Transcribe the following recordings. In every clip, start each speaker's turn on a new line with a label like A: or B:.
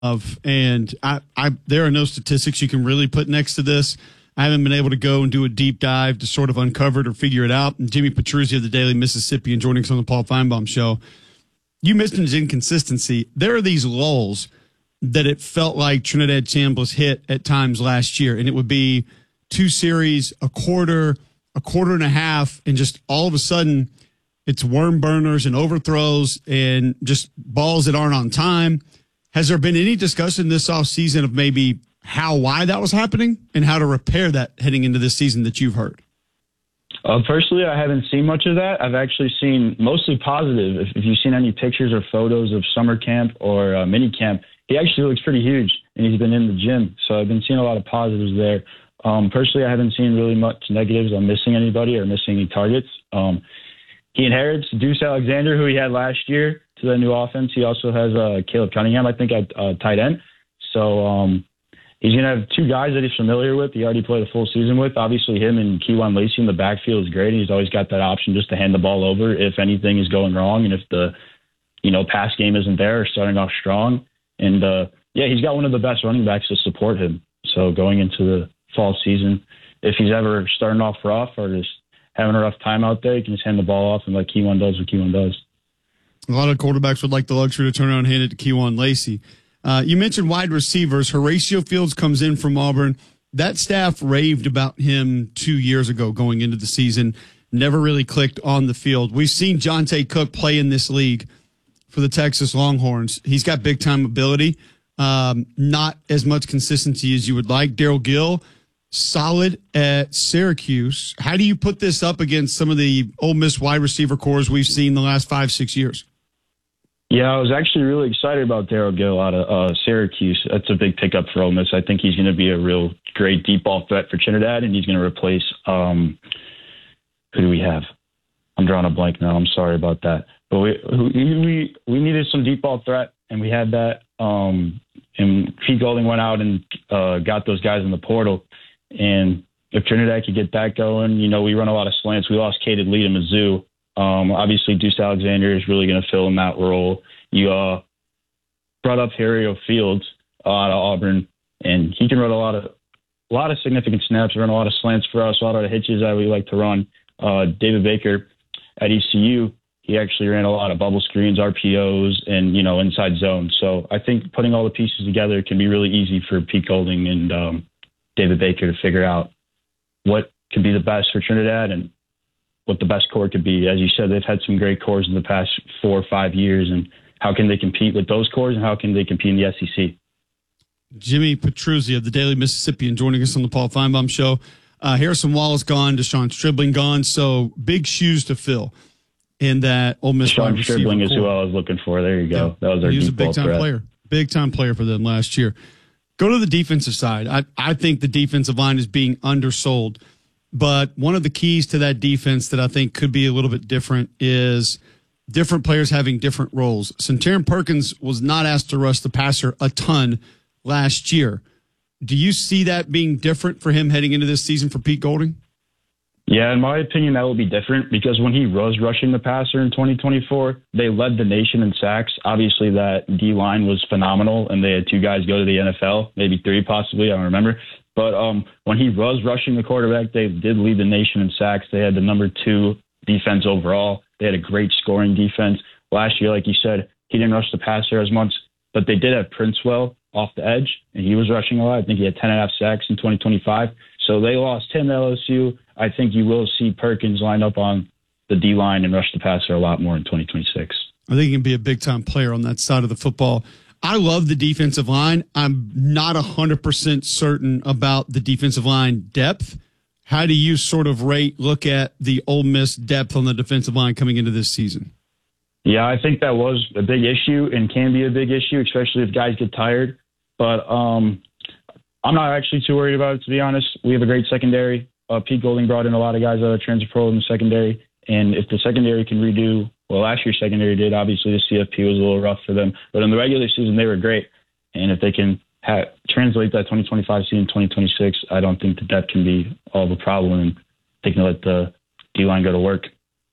A: And there are no statistics you can really put next to this. I haven't been able to go and do a deep dive to sort of uncover it or figure it out. And Jimmy Petruzzi of the Daily Mississippian joining us on the Paul Feinbaum Show. You mentioned his inconsistency. There are these lulls that it felt like Trinidad Chambliss hit at times last year, and it would be 2 series, a quarter and a half, and just all of a sudden it's worm burners and overthrows and just balls that aren't on time. Has there been any discussion this offseason of maybe why that was happening and how to repair that heading into this season that you've heard?
B: Personally, I haven't seen much of that. I've actually seen mostly positive. If you've seen any pictures or photos of summer camp or mini camp, he actually looks pretty huge, and he's been in the gym. So I've been seeing a lot of positives there. Personally, I haven't seen really much negatives on missing anybody or missing any targets. He inherits Deuce Alexander, who he had last year, to the new offense. He also has Caleb Cunningham, I think, at tight end. So he's going to have 2 guys that he's familiar with. He already played a full season with. Obviously, him and Keywan Lacey in the backfield is great. He's always got that option just to hand the ball over if anything is going wrong and if the pass game isn't there or starting off strong. And, he's got one of the best running backs to support him. So going into the fall season, if he's ever starting off rough or just having a rough time out there, you can just hand the ball off and let Keywan does what Keywan does.
A: A lot of quarterbacks would like the luxury to turn around and hand it to Keywan Lacey. You mentioned wide receivers. Horatio Fields comes in from Auburn. That staff raved about him 2 years ago going into the season. Never really clicked on the field. We've seen Jonte Cook play in this league for the Texas Longhorns. He's got big-time ability. Not as much consistency as you would like. Daryl Gill, solid at Syracuse. How do you put this up against some of the Ole Miss wide receiver cores we've seen the last 5-6 years?
B: Yeah, I was actually really excited about Daryl Gill out of Syracuse. That's a big pickup for Ole Miss. I think he's going to be a real great deep ball threat for Trinidad, and he's going to replace who do we have? I'm drawing a blank now. I'm sorry about that. But we needed some deep ball threat, and we had that. And Pete Golding went out and got those guys in the portal. And if Trinidad could get that going, we run a lot of slants. We lost Caden Lee to Mizzou. Obviously, Deuce Alexander is really going to fill in that role. You brought up Horatio Fields out of Auburn, and he can run a lot of significant snaps, run a lot of slants for us, a lot of hitches that we like to run. David Baker at ECU, he actually ran a lot of bubble screens, RPOs, and inside zone. So I think putting all the pieces together can be really easy for Pete Golding and David Baker to figure out what could be the best for Trinidad and what the best core could be. As you said, they've had some great cores in the past 4 or 5 years, and how can they compete with those cores and how can they compete in the SEC?
A: Jimmy Petruzzi of the Daily Mississippian joining us on the Paul Feinbaum Show. Harrison Wallace gone, Deshaun Stribling gone, so big shoes to fill in that Ole Miss wide receiver core.
B: Stribling is who I was looking for. There you go.
A: Yeah.
B: That was our
A: He was a
B: big-time
A: player. Big-time player for them last year. Go to the defensive side. I think the defensive line is being undersold. But one of the keys to that defense that I think could be a little bit different is different players having different roles. Centarian Perkins was not asked to rush the passer a ton last year. Do you see that being different for him heading into this season for Pete Golding?
B: Yeah, in my opinion, that will be different because when he was rushing the passer in 2024, they led the nation in sacks. Obviously, that D-line was phenomenal, and they had 2 guys go to the NFL, maybe 3 possibly, I don't remember. But when he was rushing the quarterback, they did lead the nation in sacks. They had the number 2 defense overall. They had a great scoring defense. Last year, like you said, he didn't rush the passer as much, but they did have Princewell off the edge, and he was rushing a lot. I think he had 10.5 sacks in 2025. So they lost him to LSU. I think you will see Perkins line up on the D-line and rush the passer a lot more in 2026.
A: I think he can be a big-time player on that side of the football. I love the defensive line. I'm not 100% certain about the defensive line depth. How do you sort of look at the Ole Miss depth on the defensive line coming into this season?
B: Yeah, I think that was a big issue and can be a big issue, especially if guys get tired. But I'm not actually too worried about it, to be honest. We have a great secondary. Pete Golding brought in a lot of guys out of transfer portal in the secondary. And if the secondary can redo, well, last year's secondary did. Obviously, the CFP was a little rough for them. But in the regular season, they were great. And if they can translate that 2025 season 2026, I don't think that can be all of a problem. And they can let the D-line go to work.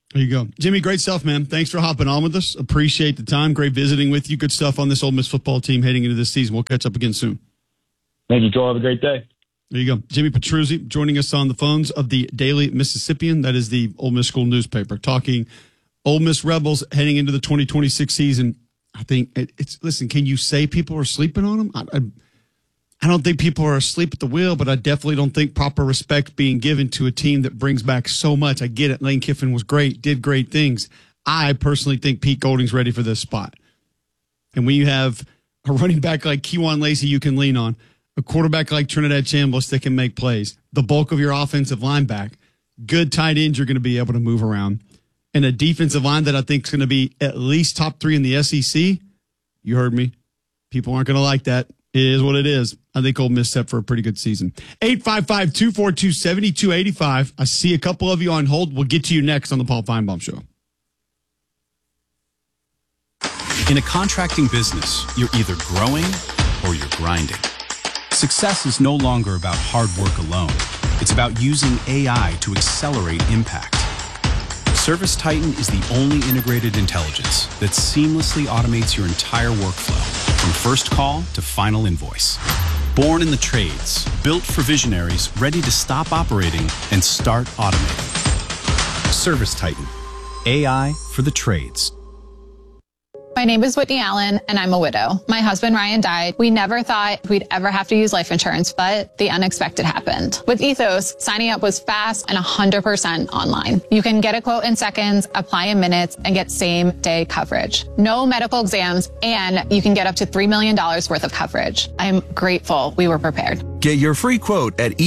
A: There you go. Jimmy, great stuff, man. Thanks for hopping on with us. Appreciate the time. Great visiting with you. Good stuff on this Ole Miss football team heading into this season. We'll catch up again soon.
B: Thank you, Joel. Have a great day.
A: There you go. Jimmy Petruzzi joining us on the phones of the Daily Mississippian. That is the Ole Miss school newspaper, talking Ole Miss Rebels heading into the 2026 season. I think listen, can you say people are sleeping on them? I don't think people are asleep at the wheel, but I definitely don't think proper respect being given to a team that brings back so much. I get it. Lane Kiffin was great, did great things. I personally think Pete Golding's ready for this spot. And when you have a running back like Kejuan Lacey you can lean on, a quarterback like Trinidad Chambliss that can make plays, the bulk of your offensive line back, good tight ends you're going to be able to move around, and a defensive line that I think is going to be at least top 3 in the SEC, you heard me. People aren't going to like that. It is what it is. I think Ole Miss set for a pretty good season. 855-242-7285. I see a couple of you on hold. We'll get to you next on the Paul Feinbaum Show.
C: In a contracting business, you're either growing or you're grinding. Success is no longer about hard work alone. It's about using AI to accelerate impact. ServiceTitan is the only integrated intelligence that seamlessly automates your entire workflow, from first call to final invoice. Born in the trades, built for visionaries ready to stop operating and start automating. ServiceTitan, AI for the trades.
D: My name is Whitney Allen, and I'm a widow. My husband, Ryan, died. We never thought we'd ever have to use life insurance, but the unexpected happened. With Ethos, signing up was fast and 100% online. You can get a quote in seconds, apply in minutes, and get same-day coverage. No medical exams, and you can get up to $3 million worth of coverage. I'm grateful we were prepared.
E: Get your free quote at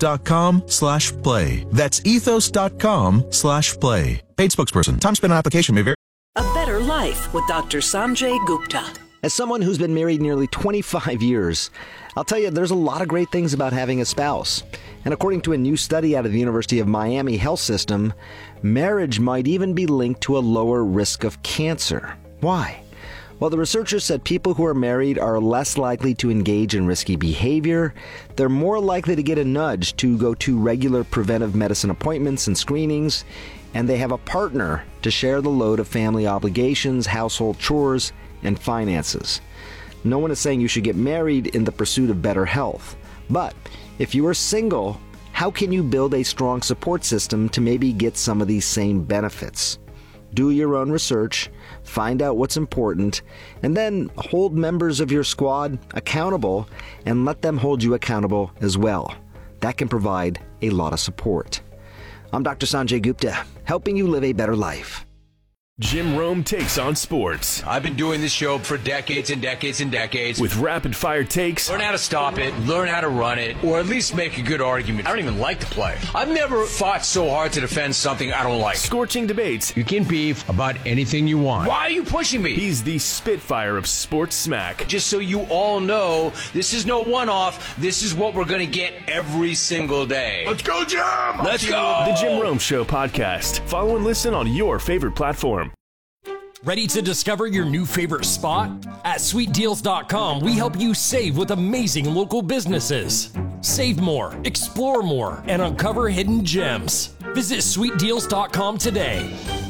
E: ethos.com/play. That's ethos.com/play. Paid spokesperson. Time spent on application may vary.
F: A better life with Dr. Sanjay Gupta.
G: As someone who's been married nearly 25 years, I'll tell you there's a lot of great things about having a spouse. And according to a new study out of the University of Miami Health System, marriage might even be linked to a lower risk of cancer. Why? Well, the researchers said people who are married are less likely to engage in risky behavior. They're more likely to get a nudge to go to regular preventive medicine appointments and screenings. And they have a partner to share the load of family obligations, household chores, and finances. No one is saying you should get married in the pursuit of better health. But if you are single, how can you build a strong support system to maybe get some of these same benefits? Do your own research, find out what's important, and then hold members of your squad accountable and let them hold you accountable as well. That can provide a lot of support. I'm Dr. Sanjay Gupta, helping you live a better life.
H: Jim Rome takes on sports.
I: I've been doing this show for decades and decades and decades.
H: With rapid-fire takes.
I: Learn how to stop it, learn how to run it, or at least make a good argument. I don't even like to play. I've never fought so hard to defend something I don't like.
H: Scorching debates.
I: You can beef about anything you want. Why are you pushing me?
H: He's the Spitfire of sports smack.
I: Just so you all know, this is no one-off. This is what we're going to get every single day.
H: Let's go, Jim!
I: Let's go!
H: The Jim Rome Show podcast. Follow and listen on your favorite platform.
J: Ready to discover your new favorite spot? At sweetdeals.com, we help you save with amazing local businesses. Save more, explore more, and uncover hidden gems. Visit sweetdeals.com today.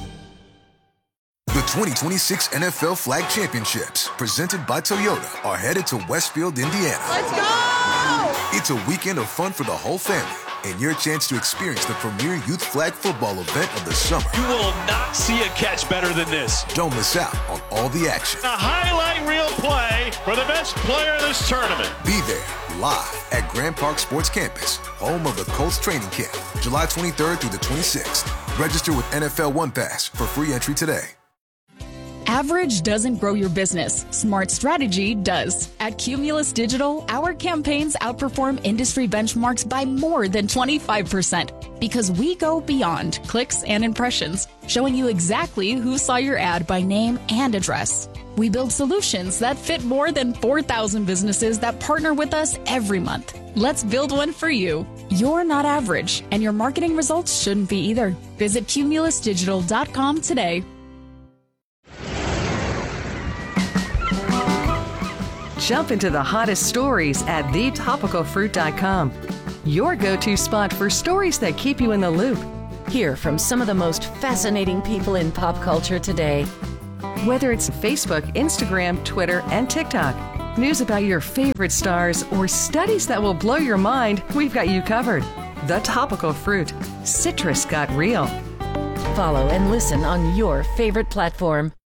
K: The 2026 NFL Flag Championships, presented by Toyota, are headed to Westfield, Indiana.
L: Let's go!
K: It's a weekend of fun for the whole family, and your chance to experience the premier youth flag football event of the summer.
M: You will not see a catch better than this.
K: Don't miss out on all the action.
M: A highlight reel play for the best player in this tournament.
K: Be there, live at Grand Park Sports Campus, home of the Colts training camp, July 23rd through the 26th. Register with NFL One Pass for free entry today.
N: Average doesn't grow your business. Smart strategy does. At Cumulus Digital, our campaigns outperform industry benchmarks by more than 25% because we go beyond clicks and impressions, showing you exactly who saw your ad by name and address. We build solutions that fit more than 4,000 businesses that partner with us every month. Let's build one for you. You're not average, and your marketing results shouldn't be either. Visit cumulusdigital.com today.
O: Jump into the hottest stories at thetopicalfruit.com. Your go-to spot for stories that keep you in the loop. Hear from some of the most fascinating people in pop culture today. Whether it's Facebook, Instagram, Twitter, and TikTok, news about your favorite stars, or studies that will blow your mind, we've got you covered. The Topical Fruit. Citrus got real. Follow and listen on your favorite platform.